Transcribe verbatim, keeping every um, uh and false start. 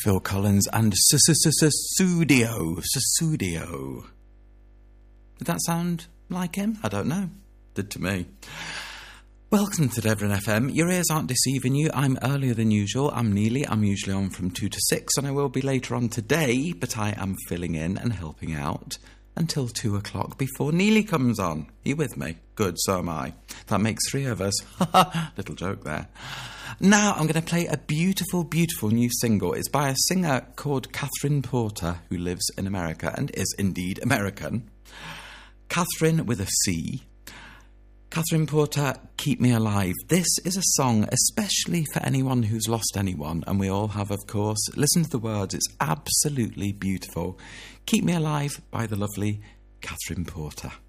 Phil Collins and Sussudio. Sussudio. Did that sound like him? I don't know. Did to me. Welcome to Devon F M. Your ears aren't deceiving you. I'm earlier than usual. I'm Neely. I'm usually on from two to six, and I will be later on today, but I am filling in and helping out until two o'clock before Neely comes on. Are you with me? Good, so am I. That makes three of us. Little joke there. Now I'm going to play a beautiful, beautiful new single. It's by a singer called Catherine Porter, who lives in America and is indeed American. Catherine with a C. Catherine Porter, Keep Me Alive. This is a song especially for anyone who's lost anyone, and we all have, of course. Listen to the words, it's absolutely beautiful. Keep Me Alive by the lovely Catherine Porter.